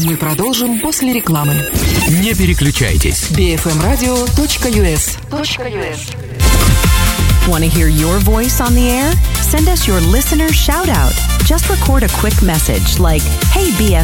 Мы продолжим после рекламы. Не переключайтесь. bfmradio.us. Want to hear your voice on the air? Send us your listener shout out. Just record a quick message like, "Hey BFM."